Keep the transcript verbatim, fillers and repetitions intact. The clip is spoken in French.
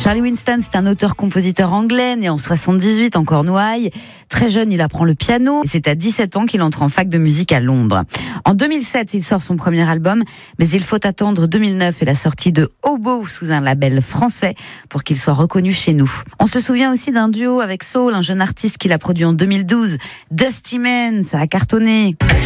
Charlie Winston, c'est un auteur-compositeur anglais, né en soixante-dix-huit en Cornouailles. Très jeune, il apprend le piano et c'est à dix-sept ans qu'il entre en fac de musique à Londres. En deux mille sept, il sort son premier album, mais il faut attendre deux mille neuf et la sortie de Hobo sous un label français pour qu'il soit reconnu chez nous. On se souvient aussi d'un duo avec Soul, un jeune artiste qu'il a produit en deux mille douze. Dusty Man, ça a cartonné.